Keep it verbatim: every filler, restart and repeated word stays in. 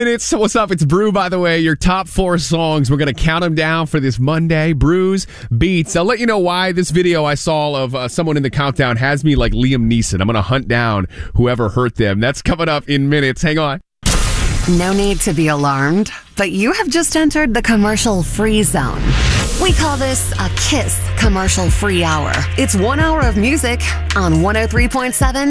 It's what's up? It's Brew, by the way. Your top four songs. We're going to count them down for this Monday. Brews, beats. I'll let you know why this video I saw of uh, someone in the countdown has me like Liam Neeson. I'm going to hunt down whoever hurt them. That's coming up in minutes. Hang on. No need to be alarmed, but you have just entered the commercial-free zone. We call this a KISS commercial-free hour. It's one hour of music on one oh three point seven